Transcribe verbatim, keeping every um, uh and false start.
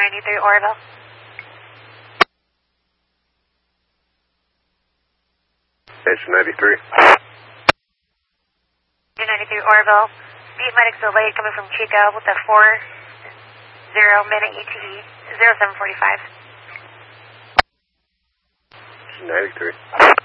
ninety-three Oroville. Station ninety-three. two ninety-three Oroville. Beat medics delayed coming from Chico with a four zero minute E T E, zero seven forty-five. ninety-three.